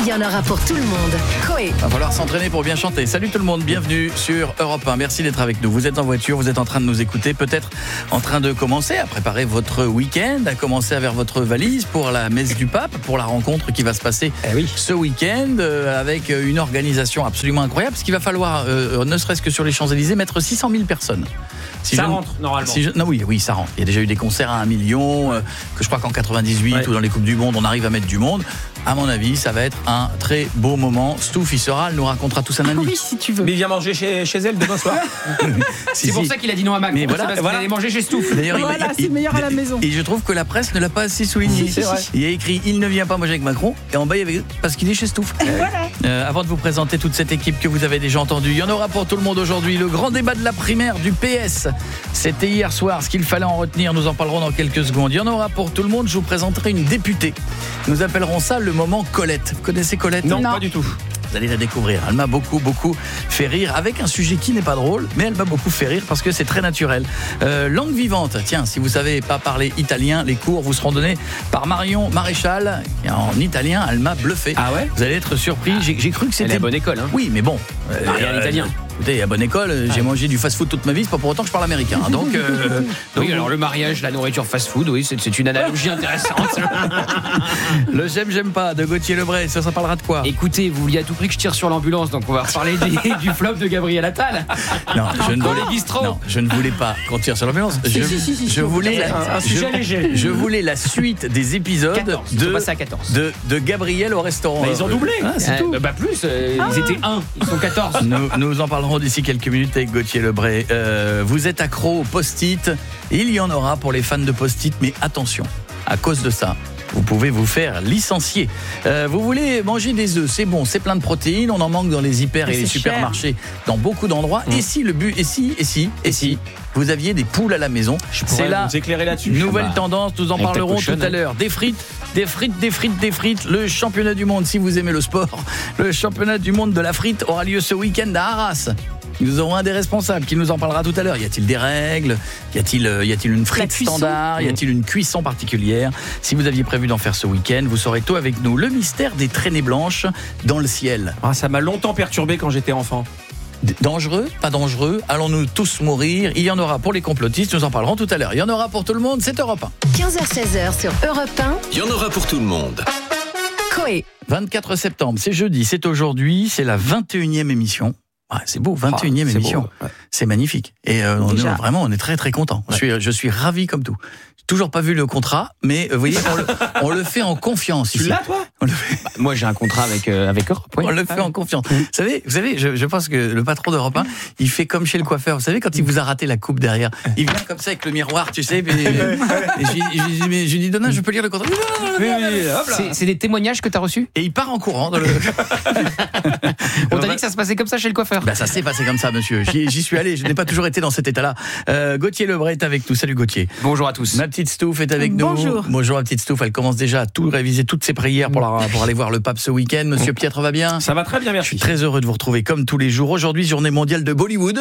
il y en aura pour tout le monde. Coé. Va falloir s'entraîner pour bien chanter. Salut tout le monde, bienvenue sur Europe 1. Merci d'être avec nous. Vous êtes en voiture, vous êtes en train de nous écouter, peut-être en train de commencer à préparer votre week-end, à commencer à faire votre valise pour la messe du pape, pour la rencontre qui va se passer ce week-end avec une organisation absolument incroyable, parce qu'il va falloir, ne serait-ce que sur les Champs-Élysées, mettre 600 000 personnes. Ça rentre normalement. Oui, ça rentre. Il y a déjà eu des concerts à 1 million, que je crois qu'en 98 ou dans les Coupes du Monde, on arrive à mettre du monde. À mon avis, ça va être un très beau moment. Stouff, il sera, elle nous racontera tout ça lundi. Oui, si tu veux. Mais il vient manger chez elle demain soir. C'est pour ça qu'il a dit non à Mac. Mais voilà. Il allait manger chez Stouff. D'ailleurs, c'est meilleur à la maison. Et je trouve que la presse ne l'a pas assez souligné. C'est vrai. Il y a écrit « Il ne vient pas manger avec Macron » et en bas, il y avait « Parce qu'il est chez Stouff ». Avant de vous présenter toute cette équipe que vous avez déjà entendue, il y en aura pour tout le monde aujourd'hui. Le grand débat de la primaire du PS. C'était hier soir. Ce qu'il fallait en retenir, nous en parlerons dans quelques secondes. Il y en aura pour tout le monde. Je vous présenterai une députée. Nous appellerons ça le moment Colette. Vous connaissez Colette ? Non, pas du tout. Vous allez la découvrir. Elle m'a beaucoup fait rire avec un sujet qui n'est pas drôle, mais elle m'a beaucoup fait rire parce que c'est très naturel. Langue vivante. Tiens, si vous savez pas parler italien, les cours vous seront donnés par Marion Maréchal. Et en italien, elle m'a bluffé. Ah ouais ? Vous allez être surpris. J'ai cru que c'était... Elle est à bonne école. Hein. Oui, mais bon. Rien italien. Écoutez, à bonne école, j'ai mangé du fast-food toute ma vie, c'est pas pour autant que je parle américain. Donc, oui, alors le mariage, la nourriture fast-food, oui, c'est une analogie intéressante. Le j'aime pas de Gauthier Lebray, ça parlera de quoi ? Écoutez, vous vouliez à tout prix que je tire sur l'ambulance, donc on va reparler du flop de Gabriel Attal. Non, je ne voulais pas qu'on tire sur l'ambulance. Je voulais un sujet léger. Je voulais la suite des épisodes 14, de Gabriel au restaurant. Mais ils ont doublé. C'est tout. Plus, ils étaient 1, ils sont 14. Nous en parlerons d'ici quelques minutes avec Gauthier Lebray. Vous êtes accro aux post-it. Il y en aura pour les fans de post-it, mais attention, à cause de ça, vous pouvez vous faire licencier. Vous voulez manger des œufs, c'est bon, c'est plein de protéines, on en manque dans les hyper et les supermarchés, dans beaucoup d'endroits. Et si vous aviez des poules à la maison, c'est là, vous éclairer là-dessus. Nouvelle tendance, nous en parlerons tout à l'heure. Des frites. Le championnat du monde, si vous aimez le sport, le championnat du monde de la frite aura lieu ce week-end à Arras. Nous aurons un des responsables qui nous en parlera tout à l'heure. Y a-t-il des règles ? Y a-t-il une frite standard ? Y a-t-il une cuisson particulière ? Si vous aviez prévu d'en faire ce week-end, vous saurez tout avec nous. Le mystère des traînées blanches dans le ciel. Ça m'a longtemps perturbé quand j'étais enfant. Dangereux, pas dangereux, allons-nous tous mourir ? Il y en aura pour les complotistes, nous en parlerons tout à l'heure. Il y en aura pour tout le monde, c'est Europe 1. 15h-16h sur Europe 1. Il y en aura pour tout le monde. Coé. 24 septembre, c'est jeudi, c'est aujourd'hui, c'est la 21e émission. C'est beau, 21e émission. Beau, ouais. C'est magnifique. Et on est très très contents. Ouais. Je suis ravi comme tout. J'ai toujours pas vu le contrat, mais vous voyez, on le fait en confiance ici. Tu l'as, toi ? Moi, j'ai un contrat avec Europe. Oui. On le fait en confiance. Vous savez, je pense que le patron d'Europe 1, il fait comme chez le coiffeur. Vous savez, quand il vous a raté la coupe derrière, il vient comme ça avec le miroir, tu sais. Et je lui dis, Donna, je peux lire le contrat ? C'est des témoignages que tu as reçus ? Et il part en courant. On t'a dit que ça se passait comme ça chez le coiffeur ? Ça s'est passé comme ça, monsieur. J'y suis allé, je n'ai pas toujours été dans cet état-là. Gauthier Lebray est avec nous. Salut Gauthier. Bonjour à tous. Ma petite Stouff est avec nous. Bonjour ma petite Stouff, elle commence déjà à tout réviser, toutes ses prières pour aller voir le pape ce week-end. Monsieur Pietre va bien ? Ça va très bien, merci. Je suis très heureux de vous retrouver comme tous les jours. Aujourd'hui, journée mondiale de Bollywood.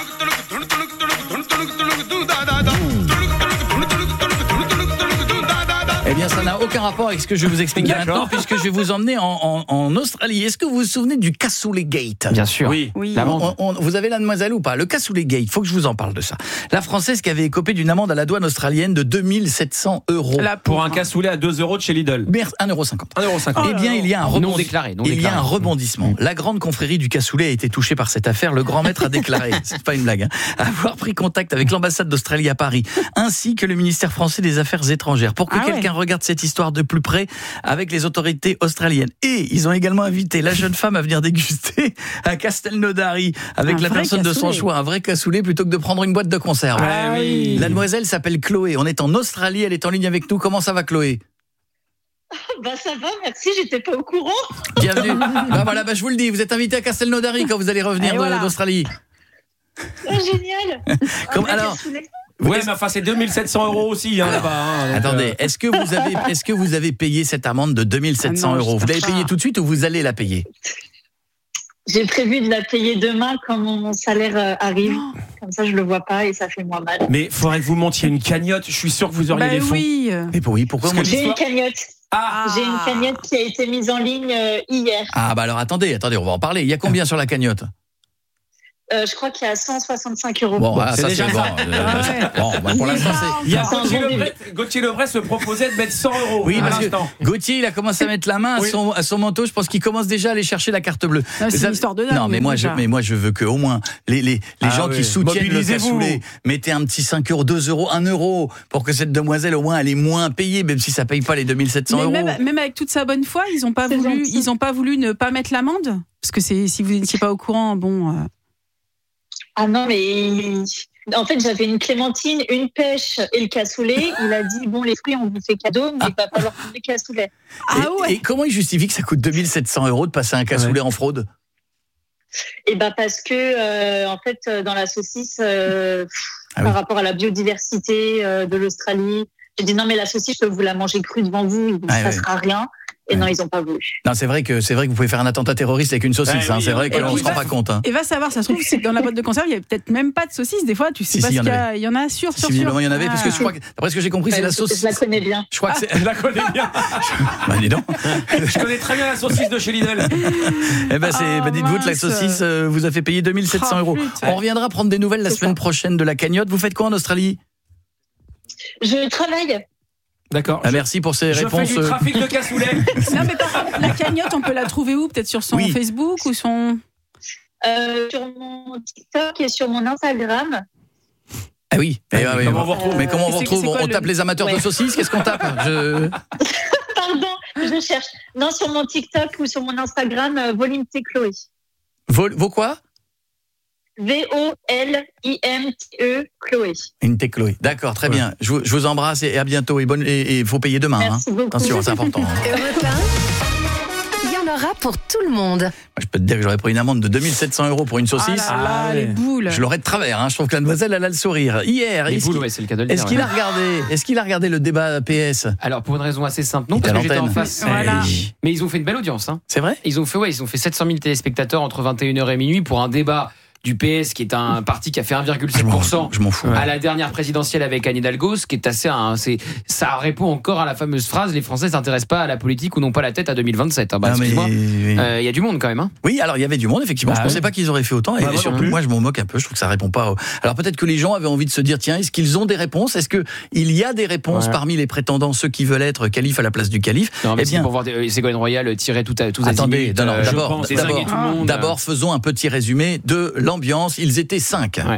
Eh bien, ça n'a aucun rapport avec ce que je vais vous expliquer maintenant, puisque je vais vous emmener en Australie. Est-ce que vous vous souvenez du Cassoulet Gate ? Bien sûr. Oui. Vous avez la demoiselle ou pas ? Le Cassoulet Gate, il faut que je vous en parle de ça. La Française qui avait écopé d'une amende à la douane australienne de 2700 €. Pour un cassoulet à 2 € de chez Lidl. 1,50 €. 1,50 €. Eh bien, il y a un rebondissement. La grande confrérie du Cassoulet a été touchée par cette affaire. Le grand maître a déclaré, c'est pas une blague, avoir pris contact avec l'ambassade d'Australie à Paris, ainsi que le ministère français des Affaires étrangères, pour que quelqu'un regarde cette histoire de plus près avec les autorités australiennes. Et ils ont également invité la jeune femme à venir déguster à Castelnaudary avec la personne de son choix, un vrai cassoulet plutôt que de prendre une boîte de conserve. La demoiselle s'appelle Chloé. On est en Australie, elle est en ligne avec nous. Comment ça va, Chloé ? Ça va, merci, j'étais pas au courant. Bienvenue. Je vous le dis, vous êtes invité à Castelnaudary quand vous allez revenir d'Australie. Génial. Alors, ouais, mais c'est 2700 € aussi là-bas. Attendez, est-ce que vous avez payé cette amende de 2700 €? Vous l'avez payée tout de suite ou vous allez la payer? J'ai prévu de la payer demain quand mon salaire arrive. Comme ça, je le vois pas et ça fait moins mal. Mais il faudrait que vous montiez une cagnotte. Je suis sûr que vous auriez les fonds. Oui. Mais pourquoi J'ai une cagnotte. J'ai une cagnotte qui a été mise en ligne hier. Ah bah alors attendez, on va en parler. Il y a combien sur la cagnotte ? Je crois qu'il y a 165 €. Bon, c'est ça déjà c'est bon. Bon, pour l'instant c'est. Il y a Gauthier Lebret se proposait de mettre 100 €. Oui, à parce que l'instant. Gauthier, il a commencé à mettre la main à son manteau. Je pense qu'il commence déjà à aller chercher la carte bleue. Non, c'est une histoire de dingue. Non, mais moi, je veux que au moins les gens qui soutiennent le cassoulet, mettez un petit 5 €, 2 €, 1 € pour que cette demoiselle au moins elle est moins payée, même si ça paye pas les 2700 €. Même avec toute sa bonne foi, ils ont pas voulu ne pas mettre l'amende, parce que si vous n'étiez pas au courant, bon. Ah non, mais en fait, j'avais une clémentine, une pêche et le cassoulet. Il a dit, bon, les fruits, on vous fait cadeau, mais il va falloir prendre le cassoulet. Et comment il justifie que ça coûte 2700 € de passer un cassoulet en fraude ? Et parce que, en fait, dans la saucisse, par rapport à la biodiversité de l'Australie, j'ai dit, non, mais la saucisse, je peux vous la manger crue devant vous, il ne sera rien. Et non, ils n'ont pas voulu. Non, c'est vrai que vous pouvez faire un attentat terroriste avec une saucisse. C'est vrai qu'on ne se rend pas compte. Et va savoir, ça se trouve, c'est dans la boîte de conserve, il n'y a peut-être même pas de saucisse. Des fois, tu sais pas ce qu'il y a. Il y en a sûr. Visiblement, il y en avait, parce que je crois que, d'après ce que j'ai compris, c'est la saucisse. Je la connais bien. Je crois que c'est. Je la connais bien. Bah, dis donc. Je connais très bien la saucisse de chez Lidl. Dites-vous que la saucisse vous a fait payer 2700 €. On reviendra prendre des nouvelles la semaine prochaine de la cagnotte. Vous faites quoi en Australie ? Je travaille. D'accord. Merci pour ces réponses. Je fais du trafic de cassoulet. Non, mais par contre, la cagnotte, on peut la trouver où ? Peut-être sur son Facebook ou son. Sur mon TikTok et sur mon Instagram. Ah oui. Comment on vous retrouve ? Mais comment on vous retrouve ? On tape les amateurs de saucisses ? Qu'est-ce qu'on tape ? Pardon, je cherche. Non, sur mon TikTok ou sur mon Instagram, Volonté Chloé. Vos quoi ? VOLIMTE Chloé. Une Chloé. D'accord, très bien. Je vous embrasse et à bientôt. Et faut payer demain. Merci beaucoup. Attention, c'est important. Europe 1, il y en aura pour tout le monde. Moi, je peux te dire que j'aurais pris une amende de 2700 € pour une saucisse. Ah là là, les boules. Je l'aurais de travers. Je trouve que la demoiselle, elle a le sourire. Hier, Les boules, c'est le cas de le dire. Est-ce qu'il a regardé le débat PS ? Alors, pour une raison assez simple, non, parce que j'étais en face. Voilà. Mais ils ont fait une belle audience. C'est vrai ? Ils ont fait 700 000 téléspectateurs entre 21h et minuit pour un débat du PS, qui est un parti qui a fait 1,7% je m'en fous. à la dernière présidentielle avec Anne Hidalgo, ce qui est assez ça répond encore à la fameuse phrase: les Français s'intéressent pas à la politique ou n'ont pas la tête à 2027. Excuse-moi, il y a du monde quand même. Oui, alors il y avait du monde effectivement. Je pensais pas qu'ils auraient fait autant. Et surtout, moi je m'en moque un peu. Je trouve que ça répond pas. Alors peut-être que les gens avaient envie de se dire, tiens, est-ce qu'ils ont des réponses ? Est-ce que il y a des réponses parmi les prétendants, ceux qui veulent être calife à la place du calife ? Non, mais pour voir Ségolène Royal tirer tout Attendez, d'abord, monde. faisons un petit résumé de l'ambiance. Ils étaient 5. Elle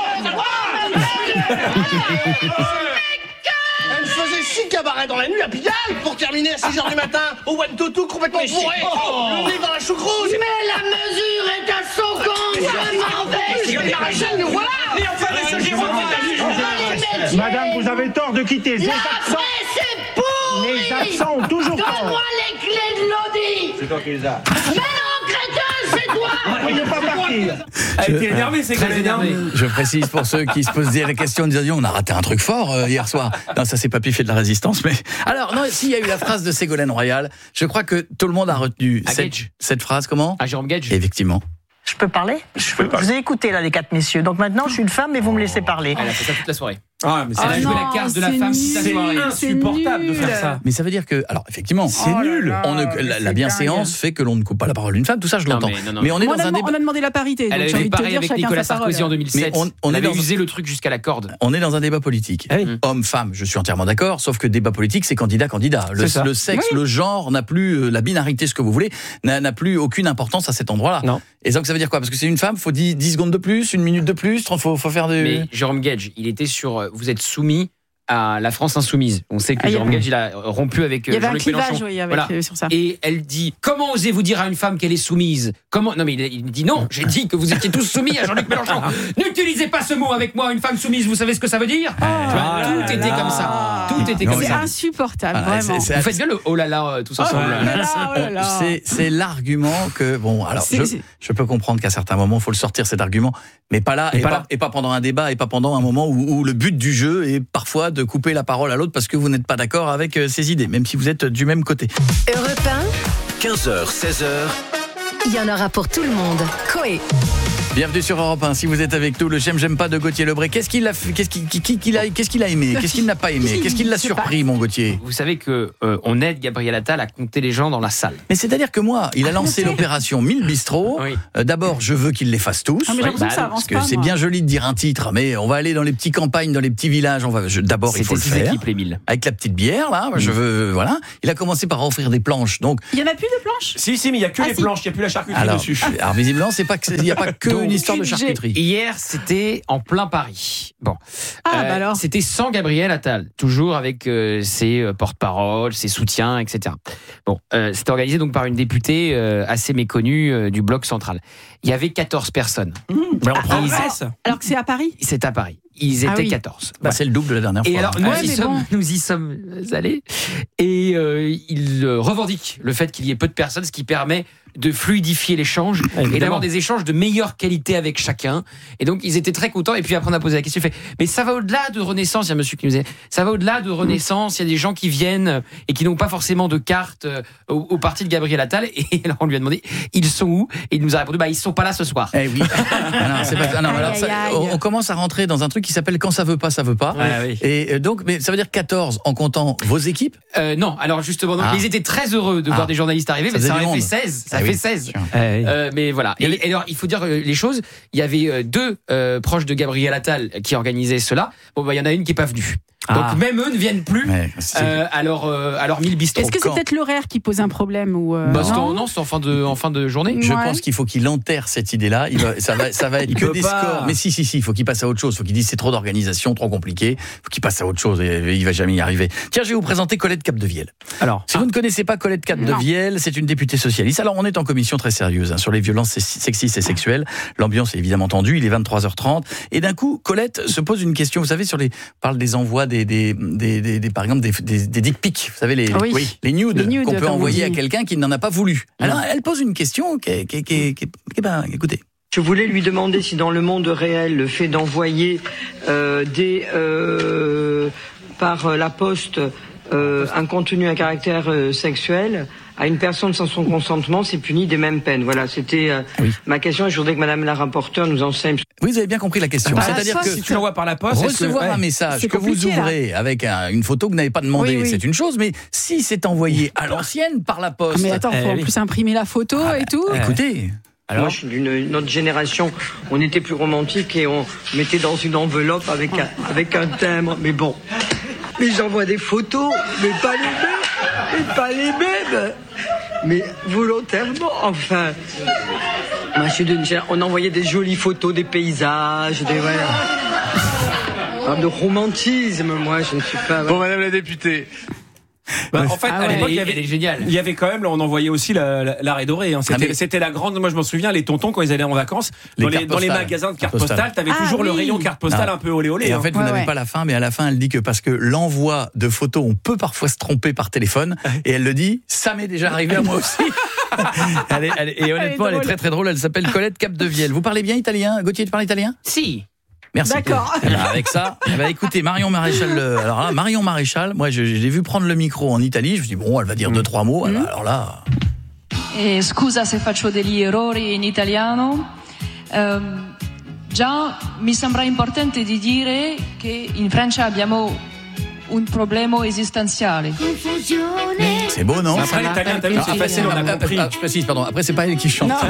faisait 6 cabarets dans la nuit à Pigalle pour terminer à 6h du matin au One to Two complètement bourré. Le nez dans la choucroute. Mais la mesure est à son compte. Je m'en vais. Le maréchal nous voilà. Et enfin, monsieur Giroud, Madame, vous avez tort de quitter. la presse est pourrie. Les absents ont toujours tort. Donne-moi les clés de l'audi. C'est toi qui les as. Mais non, crétin, c'est toi. Il ne pas partir. Elle était énervée, c'est Très énervé. Je précise pour ceux qui se posent la question en disant, on a raté un truc fort hier soir. Non, ça c'est pas piffé de la résistance, mais alors non, s'il y a eu la phrase de Ségolène Royal, je crois que tout le monde a retenu cette phrase. Comment ? À Jérôme Gage. Effectivement. Je peux parler ? Je vous ai écouté là les 4 messieurs. Donc maintenant je suis une femme et vous me laissez parler. Elle a fait ça toute la soirée. Ah, mais Elle a joué la carte de la femme toute la soirée. c'est insupportable de faire ça. Mais ça veut dire que, alors effectivement, c'est nul. La bienséance fait que l'on ne coupe pas la parole d'une femme. Tout ça, je l'entends. Mais on est dans un débat. On a demandé la parité. Elle avait pareil avec Nicolas Sarkozy en 2007. On avait usé le truc jusqu'à la corde. On est dans un débat politique. Homme-femme, je suis entièrement d'accord. Sauf que débat politique, c'est candidat-candidat. Le sexe, le genre n'a plus la binarité, ce que vous voulez, n'a plus aucune importance à cet endroit-là. Non. Et donc ça veut dire quoi ? Parce que c'est une femme, faut 10 secondes de plus, 1 minute de plus, faut faire des. Mais Jérôme Gage, il était sur vous êtes soumis à la France insoumise. On sait que Jérôme Gage, il a rompu avec Jean-Luc Mélenchon. Sur ça. Et elle dit, comment osez-vous dire à une femme qu'elle est soumise ? Comment ? Non, mais il dit non, j'ai dit que vous étiez tous soumis à Jean-Luc Mélenchon. N'utilisez pas ce mot avec moi, une femme soumise, vous savez ce que ça veut dire ? Tout était comme ça. Tout était comme c'est ça. insupportable, vraiment. Vous faites bien le oh là là, tous ensemble. C'est l'argument que, bon, alors je peux comprendre qu'à certains moments, il faut le sortir cet argument, mais pas là, et pas pendant un débat, et pas pendant un moment où le but du jeu est parfois de couper la parole à l'autre parce que vous n'êtes pas d'accord avec ses idées, même si vous êtes du même côté. Europe 15h, 16h. 1, il y en aura pour tout le monde. Coé. Bienvenue sur Europe 1. Si vous êtes avec nous, le j'aime pas de Gauthier Lebray. Qu'est-ce qu'il a fait ? Qu'est-ce qu'il a aimé ? Qu'est-ce qu'il n'a pas aimé ? Qu'est-ce qui l'a surpris, mon Gauthier ? Vous savez que on aide Gabriel Attal à compter les gens dans la salle. Mais c'est-à-dire que moi, il a lancé l'opération 1000 bistrots. Oui. D'abord, je veux qu'il les fasse tous. Ah, mais j'ai l'impression que ça avance parce que pas, c'est moi. bien joli de dire un titre, mais on va aller dans les petites campagnes, dans les petits villages. D'abord, il faut le C'était 6 faire. équipes, les 1000. Avec la petite bière, là. Je veux, voilà. Il a commencé par offrir des planches. Donc, Il y en a plus de planches ? Si, mais il n'y a que les planches, il n'y a plus la charcuterie dessus. alors visiblement, il n'y a pas que une histoire de charcuterie. Hier, c'était en plein Paris. Bon. Ah, bah alors. C'était sans Gabriel Attal, toujours avec ses porte-paroles, ses soutiens, etc. Bon, c'était organisé donc par une députée assez méconnue du bloc central. Il y avait 14 personnes. Mais on progresse. Alors que c'est à Paris ? C'est à Paris. Ils étaient 14. C'est le double de la dernière fois. Et alors, nous y sommes allés. Et ils revendiquent le fait qu'il y ait peu de personnes, ce qui permet de fluidifier l'échange et d'avoir des échanges de meilleure qualité avec chacun. Et donc, ils étaient très contents. Et puis après, on a posé la question, il fait, mais ça va au-delà de Renaissance. Il y a un monsieur qui nous disait, ça va au-delà de Renaissance. Il y a des gens qui viennent et qui n'ont pas forcément de carte au parti de Gabriel Attal. Et alors, on lui a demandé, ils sont où? Et il nous a répondu, ils sont pas là ce soir. Eh oui. On commence à rentrer dans un truc qui s'appelle quand ça veut pas, ça veut pas. Oui. Et donc, mais ça veut dire 14 en comptant vos équipes? Non, alors justement, donc, ils étaient très heureux de voir des journalistes arriver, mais ça en fait 16. Ça fait 16. Mais voilà. Et alors, il faut dire les choses. Il y avait deux proches de Gabriel Attal qui organisaient cela. Bon, il y en a une qui est pas venue. Donc même eux ne viennent plus à leur 1000 bistrots. Est-ce que c'est peut-être l'horaire qui pose un problème ou non, c'est en fin de journée. Je pense qu'il faut qu'il enterre cette idée-là. Ça va être que des scores. Mais si, il faut qu'il passe à autre chose. Il faut qu'il dise c'est trop d'organisation, trop compliqué. Il faut qu'il passe à autre chose et il va jamais y arriver. Tiens, je vais vous présenter Colette Capdevielle. Alors, si vous ne connaissez pas Colette Capdevielle, c'est une députée socialiste. Alors, on est en commission très sérieuse sur les violences sexistes et sexuelles. L'ambiance est évidemment tendue. Il est 23h30 et d'un coup, Colette se pose une question. Vous savez, parle des envois par exemple des dick pics, vous savez les nudes qu'on peut envoyer à quelqu'un qui n'en a pas voulu. Alors elle pose une question qui écoutez. Je voulais lui demander si dans le monde réel le fait d'envoyer par la poste un contenu à caractère sexuel à une personne sans son consentement, c'est puni des mêmes peines. Voilà, c'était ma question et je voudrais que madame la rapporteure nous enseigne. Oui, vous avez bien compris la question. C'est-à-dire que si tu l'envoies par la poste, recevoir un message que vous ouvrez avec une photo que vous n'avez pas demandé, c'est une chose, mais si c'est envoyé à l'ancienne par la poste... Mais attends, faut en plus imprimer la photo et tout. Écoutez... Alors, moi, je suis d'une autre génération, on était plus romantique et on mettait dans une enveloppe avec un timbre, mais bon. Mais j'envoie des photos, mais pas les mêmes. Mais volontairement, enfin. Moi, je suis on envoyait des jolies photos, des paysages, de romantisme, moi, je ne suis pas... Bon, madame la députée. En fait, à l'époque, il y avait quand même, on envoyait aussi l'arrêt doré. C'était la grande. Moi, je m'en souviens, les tontons quand ils allaient en vacances, dans les magasins de cartes postales, t'avais toujours le rayon carte postale un peu olé olé. Et en fait, vous n'avez pas la fin, mais à la fin, elle dit que parce que l'envoi de photos, on peut parfois se tromper par téléphone, et elle le dit, ça m'est déjà arrivé à moi aussi. Et honnêtement, elle est très très drôle. Elle s'appelle Colette Capdevielle. Vous parlez bien italien, Gauthier? Tu parles italien? Si. Merci. D'accord. Avec ça, écoutez, Marion Maréchal. Alors là, Marion Maréchal, moi, je l'ai vu prendre le micro en Italie. Je me dis bon, elle va dire 2-3 mots. Alors là. Scusa se faccio degli errori in italiano. Già mi sembra importante di dire che in Francia abbiamo un problema esistenziale. C'est beau, non? Après l'italien, t'as vu, c'est facile, on a compris. Je précise, pardon. Après, c'est pas elle qui chante.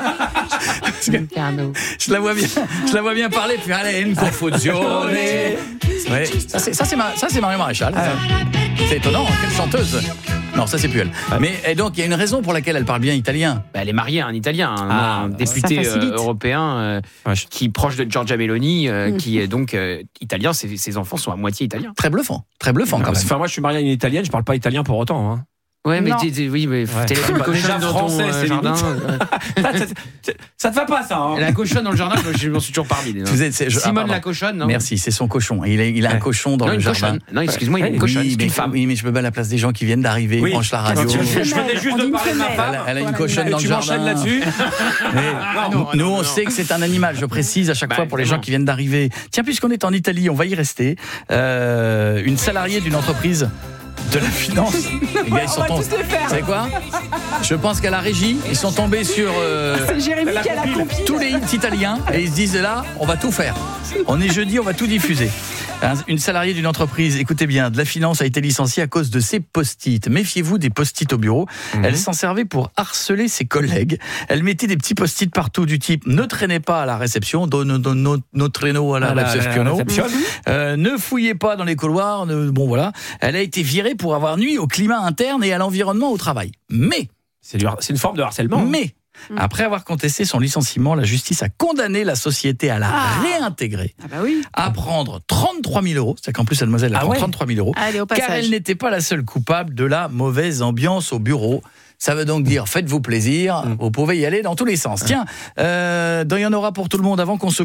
Je la vois bien parler, puis allez, une confusione. Ouais, ça c'est Marion Maréchal. C'est étonnant, quelle chanteuse. Non, ça c'est plus elle. Mais et donc il y a une raison pour laquelle elle parle bien italien. Elle est mariée à un Italien, un député européen qui est proche de Giorgia Meloni, qui est donc italien. Ses enfants sont à moitié italiens. Très bluffant quand même. Enfin, moi je suis marié à une italienne, je parle pas italien pour autant. Hein. Ouais, mais t'es la cochonne dans français, ton c'est jardin. Ça te va pas, ça, hein. La cochonne dans le jardin, je m'en suis toujours parmi. Simone la cochonne, non? Merci, c'est son cochon. Il a un cochon dans le jardin. Non, excuse-moi, il a une cochonne, c'est une femme. Oui, mais je me bats à la place des gens qui viennent d'arriver, ils branchent la radio. Je venais juste de parler de ma femme. Elle a une cochonne dans le jardin. Tu m'enchaînes là-dessus? Nous, on sait que c'est un animal, je précise à chaque fois pour les gens qui viennent d'arriver. Tiens, puisqu'on est en Italie, on va y rester. Une salariée d'une entreprise de la finance. Les gars, ils sont tombés. Vous savez quoi ? Je pense qu'à la régie, ils sont tombés sur c'est Jérémy qui a la compile. Tous les hits italiens et ils se disent là, on va tout faire. On est jeudi, on va tout diffuser. Une salariée d'une entreprise, écoutez bien, de la finance a été licenciée à cause de ses post-it. Méfiez-vous des post-it au bureau. Elle s'en servait pour harceler ses collègues. Elle mettait des petits post-it partout du type ne traînez pas à la réception, nos traîneaux à la réception. Ne fouillez pas dans les couloirs. Bon voilà. Elle a été virée pour avoir nui au climat interne et à l'environnement au travail. Mais c'est une forme de harcèlement. Mais après avoir contesté son licenciement, la justice a condamné la société à la réintégrer, à prendre 33 000 €. C'est qu'en plus, la demoiselle a pris 33 000 €, car elle n'était pas la seule coupable de la mauvaise ambiance au bureau. Ça veut donc dire, faites-vous plaisir, vous pouvez y aller dans tous les sens. Tiens, il y en aura pour tout le monde avant qu'on se